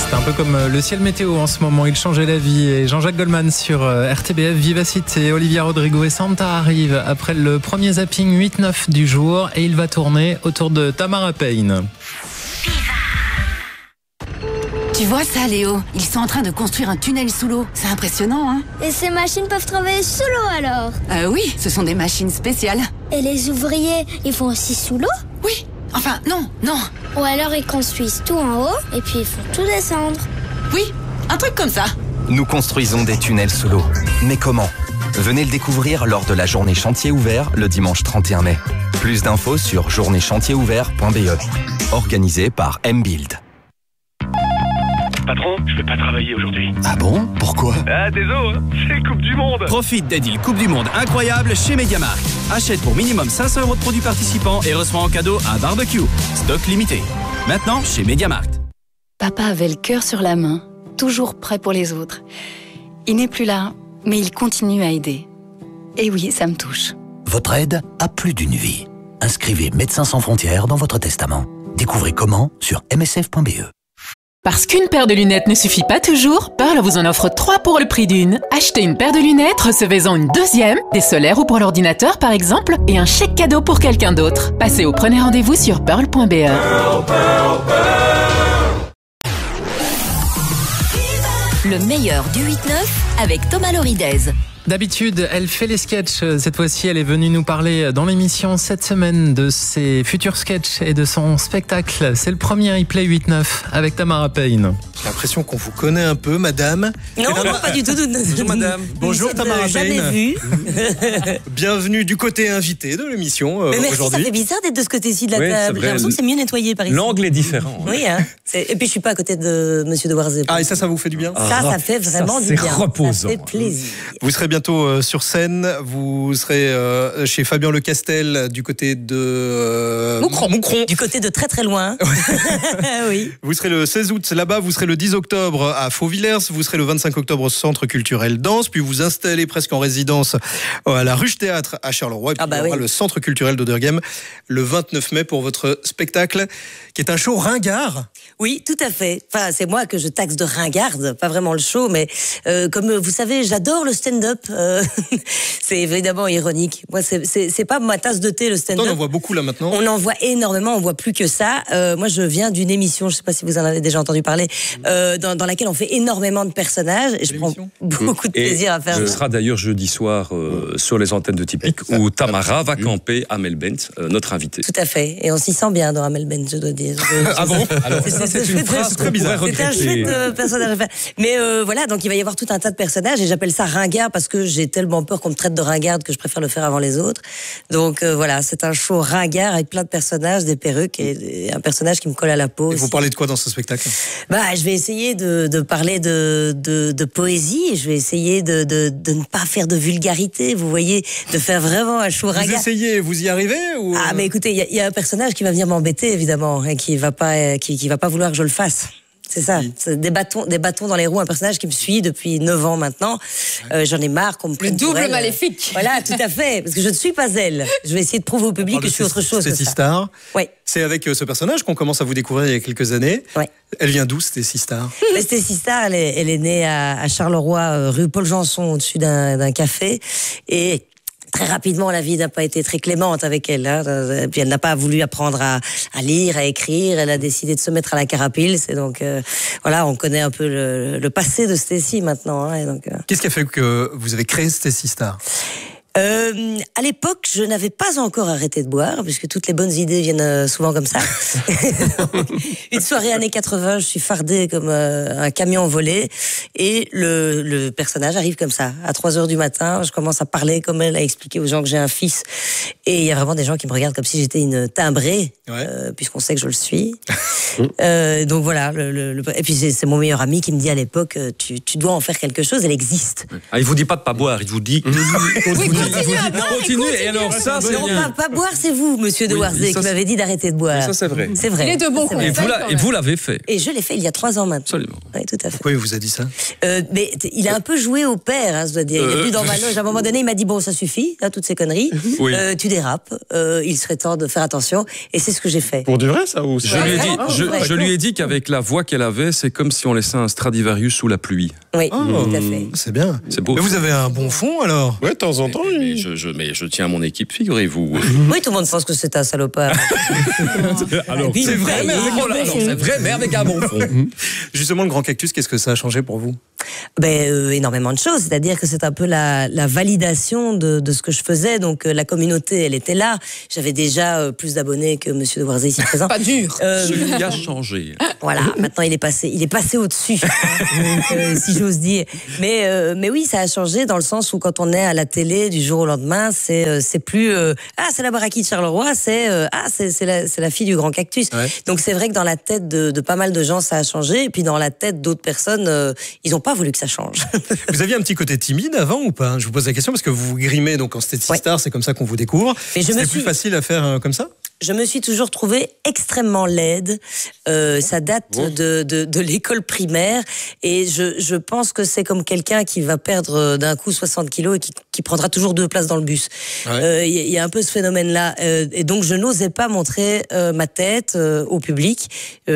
C'est un peu comme le ciel météo en ce moment, il changeait la vie. Et Jean-Jacques Goldman sur RTBF, Vivacité. Olivia Rodrigo et Santa arrivent après le premier zapping 8-9 du jour et il va tourner autour de Tamara Payne. Tu vois ça, Léo? Ils sont en train de construire un tunnel sous l'eau. C'est impressionnant, hein? Et ces machines peuvent travailler sous l'eau alors? Oui, ce sont des machines spéciales. Et les ouvriers, ils font aussi sous l'eau? Oui, enfin, non. Ou alors ils construisent tout en haut et puis ils font tout descendre. Oui, un truc comme ça. Nous construisons des tunnels sous l'eau. Mais comment? Venez le découvrir lors de la journée chantier ouvert le dimanche 31 mai. Plus d'infos sur journée-chantier-ouvert.be. Organisé par M-Build. Patron, je vais pas travailler aujourd'hui. Ah bon? Pourquoi? Ah, désolé, c'est Coupe du Monde. Profite des deals Coupe du Monde incroyables chez MediaMarkt. Achète pour minimum 500 € de produits participants et reçois en cadeau un barbecue. Stock limité. Maintenant, chez MediaMarkt. Papa avait le cœur sur la main, toujours prêt pour les autres. Il n'est plus là, mais il continue à aider. Et oui, ça me touche. Votre aide a plus d'une vie. Inscrivez Médecins sans frontières dans votre testament. Découvrez comment sur msf.be. Parce qu'une paire de lunettes ne suffit pas toujours, Pearl vous en offre 3 pour le prix d'une. Achetez une paire de lunettes, recevez-en une deuxième, des solaires ou pour l'ordinateur par exemple, et un chèque cadeau pour quelqu'un d'autre. Passez au premier rendez-vous sur pearl.be. Le meilleur du 8-9 avec Thomas Loridez. D'habitude, elle fait les sketchs. Cette fois-ci, elle est venue nous parler dans l'émission cette semaine de ses futurs sketchs et de son spectacle. C'est le premier replay 8-9 avec Tamara Payne. J'ai l'impression qu'on vous connaît un peu, madame. Non, pas du tout. Bonjour, madame. Bonjour, Tamara Payne. Jamais vu. Bienvenue du côté invité de l'émission merci, aujourd'hui. Ça fait bizarre d'être de ce côté-ci de la table. J'ai l'impression que c'est mieux nettoyé par ici. L'angle est différent. Oui, hein. Et puis je suis pas à côté de Monsieur de Warzé. Ah, et ça vous fait du bien? Ça fait vraiment du bien. C'est reposant. Ça fait plaisir. Vous serez bientôt sur scène. Vous serez chez Fabien Lecastel du côté de Moucron. Du côté de très très loin. Oui. Vous serez le 16 août là-bas. Vous serez le 10 octobre à Fauvillers. Vous serez le 25 octobre au Centre culturel Danse. Puis vous installez presque en résidence à la Ruche Théâtre à Charleroi. Et puis il y aura le Centre culturel d'Oderghem le 29 mai pour votre spectacle qui est un show ringard. Oui, tout à fait. Enfin, c'est moi que je taxe de ringarde, pas vraiment le show, mais comme vous savez, j'adore le stand-up. C'est évidemment ironique. Moi, c'est pas ma tasse de thé, le stand-up. On en voit beaucoup là maintenant. On en voit énormément, on voit plus que ça. Moi, je viens d'une émission, je sais pas si vous en avez déjà entendu parler, dans laquelle on fait énormément de personnages et je prends beaucoup de plaisir à faire ça. Ce sera d'ailleurs jeudi soir sur les antennes de Typique où Tamara va camper Amel Bent, notre invitée. Tout à fait. Et on s'y sent bien dans Amel Bent, je dois dire. Ah bon? Alors, c'est une phrase très bizarre. C'est un chouette personnage. Mais voilà, donc il va y avoir tout un tas de personnages et j'appelle ça ringard parce que j'ai tellement peur qu'on me traite de ringarde que je préfère le faire avant les autres. Donc voilà, c'est un show ringard avec plein de personnages, des perruques et un personnage qui me colle à la peau. Et vous parlez de quoi dans ce spectacle? Je vais essayer de parler de poésie. Je vais essayer de ne pas faire de vulgarité. Vous voyez, de faire vraiment un show ringard. Vous essayez, vous y arrivez ou... Ah mais écoutez, il y a un personnage qui va venir m'embêter évidemment et qui va pas vouloir que je le fasse. C'est ça, c'est des bâtons dans les roues, un personnage qui me suit depuis 9 ans maintenant. J'en ai marre qu'on me prenne le double pour elle. maléfique. Voilà, tout à fait, parce que je ne suis pas elle. Je vais essayer de prouver au public que je suis autre chose que ça. Stacy Star. Oui. C'est avec ce personnage qu'on commence à vous découvrir il y a quelques années. Ouais. Elle vient d'où, Stacy Star? Stacy Star, elle est née à Charleroi, rue Paul Janson, au-dessus d'un café. Et très rapidement, la vie n'a pas été très clémente avec elle. Hein. Puis elle n'a pas voulu apprendre à lire, à écrire. Elle a décidé de se mettre à la carapille. C'est donc voilà, on connaît un peu le passé de Stacy maintenant. Hein, et donc, Qu'est-ce qui a fait que vous avez créé Stacy Star? À l'époque, je n'avais pas encore arrêté de boire, puisque toutes les bonnes idées viennent souvent comme ça. Une soirée années 80, je suis fardée comme un camion volé, et le personnage arrive comme ça. À 3h du matin, je commence à parler comme elle, à expliquer aux gens que j'ai un fils, et il y a vraiment des gens qui me regardent comme si j'étais une timbrée, puisqu'on sait que je le suis. Donc voilà, et puis c'est mon meilleur ami qui me dit à l'époque, tu dois en faire quelque chose, elle existe. Ah, il vous dit pas de pas boire, il vous dit... Continue. Et alors ça, c'est bien. Pas boire, c'est vous, monsieur de Warzé, qui m'avez dit d'arrêter de boire. Ça, c'est vrai. C'est vrai. Il est de bon conseil. Et vous l'avez fait. Et je l'ai fait il y a 3 ans maintenant. Absolument. Oui, tout à fait. Pourquoi il vous a dit ça? Mais il a un peu joué au père, hein, je dois dire. Il est plus dans ma loge. À un moment donné, il m'a dit bon, ça suffit, là, toutes ces conneries. Oui. Tu dérapes. Il serait temps de faire attention. Et c'est ce que j'ai fait. Pour du vrai, ça ou Je lui ai dit qu'avec la voix qu'elle avait, c'est comme si on laissait un Stradivarius sous la pluie. Oui, tout à fait. C'est bien. C'est beau. Mais vous avez un bon fond alors? Ouais, de temps en temps. Mais je tiens à mon équipe, figurez-vous. Oui, tout le monde pense que c'est un salopard. Alors, c'est vrai, mais avec un bon fond. Justement, le Grand Cactus, qu'est-ce que ça a changé pour vous? Énormément de choses. C'est-à-dire que c'est un peu la validation de ce que je faisais. Donc, la communauté, elle était là. J'avais déjà plus d'abonnés que monsieur de Warzé ici présent. Pas dur. Celui a changé. Voilà, maintenant il est passé au-dessus, si j'ose dire. Mais oui, ça a changé dans le sens où quand on est à la télé du jour au lendemain, c'est plus c'est la Baraki de Charleroi, c'est la fille du Grand Cactus. Ouais. Donc c'est vrai que dans la tête de pas mal de gens, ça a changé. Et puis dans la tête d'autres personnes, ils n'ont pas voulu que ça change. Vous aviez un petit côté timide avant ou pas? Je vous pose la question parce que vous vous grimez donc en Stacy Star, c'est comme ça qu'on vous découvre. C'était plus facile à faire comme ça? Je me suis toujours trouvée extrêmement laide. Ça date de l'école primaire. Et je pense que c'est comme quelqu'un qui va perdre d'un coup 60 kilos et qui prendra toujours 2 places dans le bus. Y a un peu ce phénomène-là. Et donc, je n'osais pas montrer ma tête au public.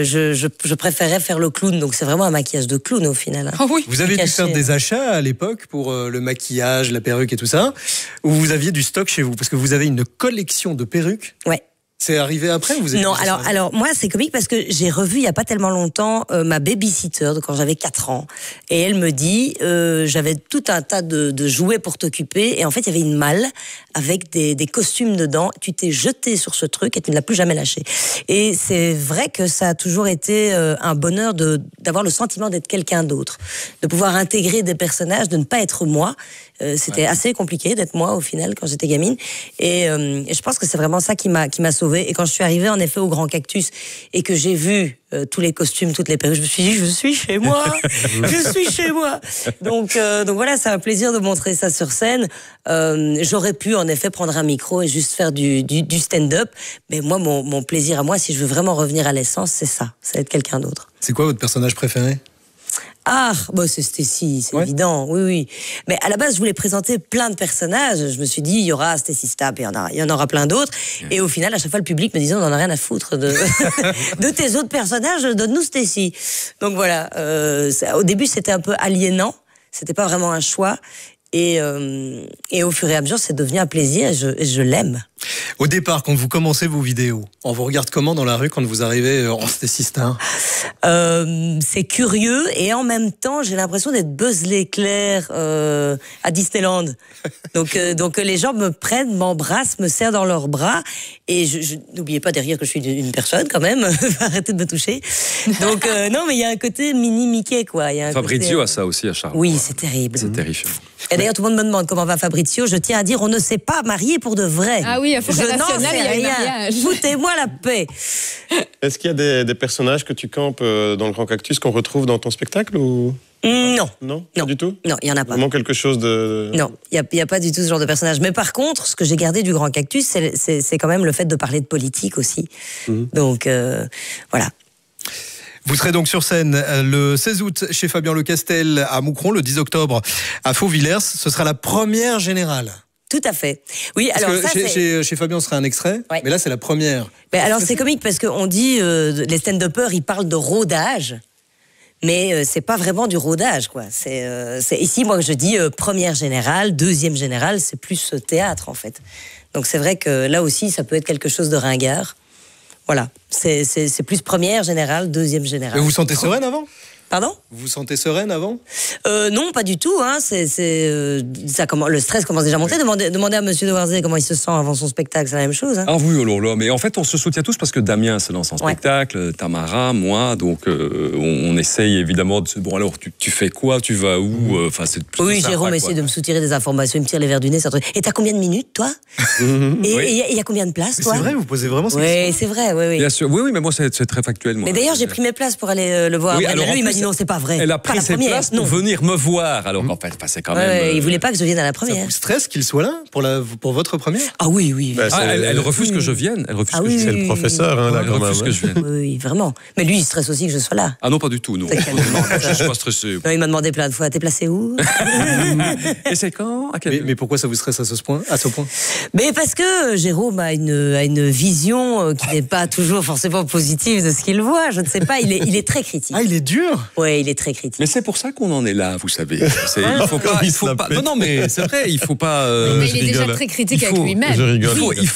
Je préférais faire le clown. Donc, c'est vraiment un maquillage de clown au final. Hein. Oh oui. Vous avez dû faire des achats à l'époque pour le maquillage, la perruque et tout ça? Ou vous aviez du stock chez vous? Parce que vous avez une collection de perruques. Ouais. C'est arrivé après ou vous êtes... Non, alors moi c'est comique parce que j'ai revu il y a pas tellement longtemps ma babysitter de quand j'avais 4 ans et elle me dit j'avais tout un tas de jouets pour t'occuper et en fait il y avait une malle avec des costumes dedans. Tu t'es jeté sur ce truc et tu ne l'as plus jamais lâché. Et c'est vrai que ça a toujours été un bonheur d'avoir le sentiment d'être quelqu'un d'autre, de pouvoir intégrer des personnages, de ne pas être moi. C'était assez compliqué d'être moi au final quand j'étais gamine et je pense que c'est vraiment ça qui m'a sauvée. Et quand je suis arrivée en effet au Grand Cactus et que j'ai vu tous les costumes, toutes les perruques, je me suis dit je suis chez moi, je suis chez moi. Donc voilà, c'est un plaisir de montrer ça sur scène. J'aurais pu en effet prendre un micro et juste faire du stand-up, mais moi mon plaisir à moi, si je veux vraiment revenir à l'essence, c'est ça, c'est être quelqu'un d'autre. C'est quoi votre personnage préféré? C'est Stacy, c'est évident, oui. Mais à la base, je voulais présenter plein de personnages. Je me suis dit, il y aura Stacy Stapp, il y en aura plein d'autres. Et au final, à chaque fois, le public me disait, on n'en a rien à foutre de tes autres personnages, donne-nous Stacy. Donc voilà, au début, c'était un peu aliénant. C'était pas vraiment un choix. Et au fur et à mesure, c'est devenu un plaisir et je l'aime. Au départ, quand vous commencez vos vidéos, on vous regarde comment dans la rue quand vous arrivez en Stacy Star? C'est curieux et en même temps, j'ai l'impression d'être Buzz l'éclair à Disneyland. Donc les gens me prennent, m'embrassent, me serrent dans leurs bras et n'oubliez pas derrière que je suis une personne quand même. Arrêtez de me toucher. Donc non, mais il y a un côté mini Mickey quoi. Fabrizio a ça aussi à Charles. Oui, c'est terrible. C'est terrifiant. Et d'ailleurs, tout le monde me demande comment va Fabrizio. Je tiens à dire, on ne s'est pas marié pour de vrai. Ah oui, à Forêt Nationale, il y a un mariage. Foutez-moi la paix. Est-ce qu'il y a des personnages que tu campes dans le Grand Cactus qu'on retrouve dans ton spectacle ou... Non. Non, pas du tout? Non, il n'y en a pas. Vraiment quelque chose de... Non, il n'y a pas du tout ce genre de personnage. Mais par contre, ce que j'ai gardé du Grand Cactus, c'est quand même le fait de parler de politique aussi. Donc, voilà. Vous serez donc sur scène le 16 août chez Fabien Lecastel à Moucron, le 10 octobre à Fauvillers. Ce sera la première générale. Tout à fait. Oui, parce alors que chez Fabien, on sera un extrait, mais là, c'est la première. Mais alors, c'est comique parce qu'on dit, les stand-uppers, ils parlent de rodage. Mais c'est pas vraiment du rodage, quoi. C'est ici, moi, je dis première générale, deuxième générale, c'est plus théâtre, en fait. Donc c'est vrai que là aussi, ça peut être quelque chose de ringard. Voilà, c'est plus première générale, deuxième générale. Mais vous vous sentez sereine avant ? Pardon ? Vous vous sentez sereine avant ? Non, pas du tout. Hein. Le stress commence déjà à monter. Demandez à Monsieur de Warzé comment il se sent avant son spectacle, c'est la même chose. Hein. Ah oui, oh là, mais en fait, on se soutient tous parce que Damien se lance en spectacle, Tamara, moi, donc on essaye évidemment de se... Bon, alors, tu fais quoi ? Tu vas où ? Oui, Jérôme essaie de me soutirer des informations, il me tire les verres du nez. Et t'as combien de minutes, toi ? Et il y a combien de places, toi ? C'est vrai, vous posez vraiment ces questions ? Oui, c'est vrai, oui. Bien sûr, oui, mais moi, c'est très factuel. Moi. Mais d'ailleurs, j'ai pris mes places pour aller le voir. Oui, alors, lui, il m'a dit dit non, c'est pas vrai. Elle a pris ses places pour venir me voir. Alors en fait, c'est quand même. Il voulait pas que je vienne à la première. Ça vous stresse qu'il soit là pour votre première? Ah oui. Elle refuse que je vienne. Elle refuse que je vienne. C'est le professeur, là, elle refuse que je vienne. Oui, vraiment. Mais lui, il stresse aussi que je sois là. Ah non, pas du tout. Non. Je suis pas stressé. Non, il m'a demandé plein de fois, t'es placé où? Et c'est quand? Mais pourquoi ça vous stresse à ce point? Mais parce que Jérôme a une vision qui n'est pas toujours forcément positive de ce qu'il voit. Je ne sais pas, il est très critique. Ah, il est dur? Oui, il est très critique. Mais c'est pour ça qu'on en est là, vous savez. Il faut pas. Non, mais c'est vrai, il faut pas. Mais il est déjà très critique avec lui-même. Je rigole.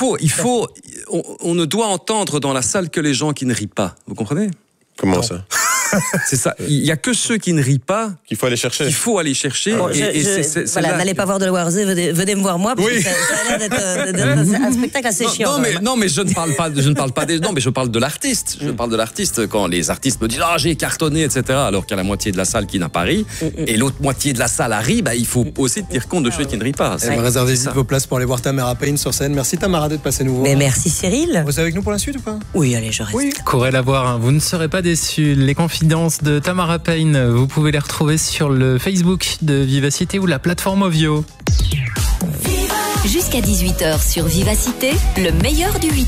On ne doit entendre dans la salle que les gens qui ne rient pas. Vous comprenez? Comment ça? C'est ça. Il y a que ceux qui ne rient pas qu'il faut aller chercher. N'allez pas voir de la Warzé, venez me voir moi. Parce que ça a l'air d'être un spectacle assez chiant. Non, mais je ne parle pas des. Non, mais je parle de l'artiste. Je parle de l'artiste quand les artistes me disent j'ai cartonné, etc. Alors qu'il y a la moitié de la salle qui n'a pas ri et l'autre moitié de la salle a ri. Il faut aussi tenir compte de ceux qui ne rient pas. Réservez vite vos places pour aller voir Tamara Payne sur scène. Merci Tamara d'être passée nous voir. Mais merci Cyril. Vous êtes avec nous pour la suite ou pas? Oui, allez, je reste. Courez la voir, vous ne serez pas déçus. Les confidences de Tamara Payne, vous pouvez les retrouver sur le Facebook de Vivacité ou la plateforme Ovio. Jusqu'à 18h sur Vivacité, le meilleur du 8-9.